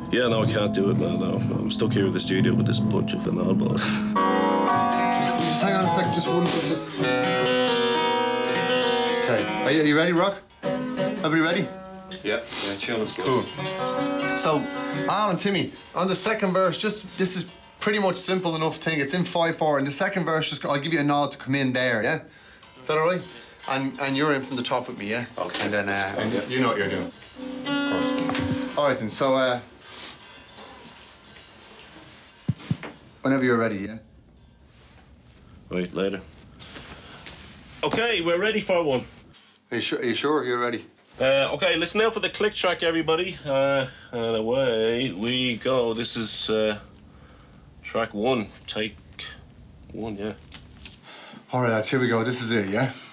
Yeah, no, I can't do it, man. No. I'm stuck here in the studio with this bunch of finale balls. Just hang on a second, just one. Okay, are you ready, Rock? Everybody ready? Yeah, chill, let's go. Cool. So, Al and Timmy, on the second verse, this is pretty much simple enough thing. It's in 5/4, and the second verse, I'll give you a nod to come in there, yeah? Is that all right? And you're in from the top with me, yeah? Okay. And then, and you know what you're doing. Of course. All right, then, so, whenever you're ready, yeah? Right, later. Okay, we're ready for one. Are you sure you're ready? Okay, listen now for the click track, everybody. And away we go. This is track 1, take 1, yeah. All right, lads, here we go. This is it, yeah?